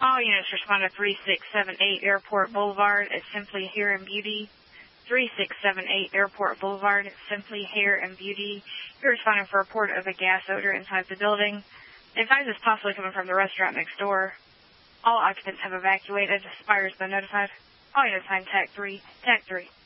All units respond to 3678 Airport Boulevard. It's Simply Hair and Beauty. 3678 Airport Boulevard. It's Simply Hair and Beauty. You're responding for a report of a gas odor inside the building. Advise it's possibly coming from the restaurant next door. All occupants have evacuated. Fire has been notified. All units 9 TAC 3. TAC 3.